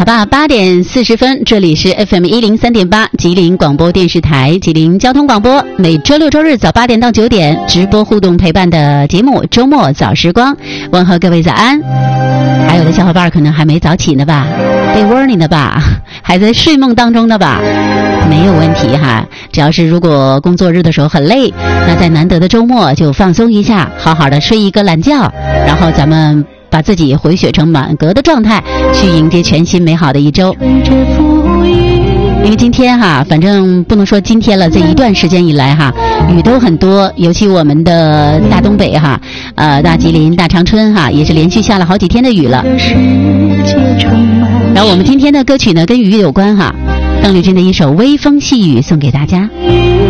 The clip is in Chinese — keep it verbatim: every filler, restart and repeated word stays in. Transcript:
好吧，八点四十分，这里是 F M 一零三点八吉林广播电视台吉林交通广播，每周六周日早八点到九点直播互动陪伴的节目周末早时光，问候各位早安。还有的小伙伴可能还没早起呢吧，被窝里呢吧，还在睡梦当中呢吧，没有问题哈。只要是如果工作日的时候很累，那在难得的周末就放松一下，好好的睡一个懒觉，然后咱们把自己回血成满格的状态，去迎接全新美好的一周。因为今天哈，反正不能说今天了，这一段时间以来哈，雨都很多，尤其我们的大东北哈，呃，大吉林、大长春哈，也是连续下了好几天的雨了。然后我们今天的歌曲呢，跟雨有关哈，邓丽君的一首《微风细雨》送给大家。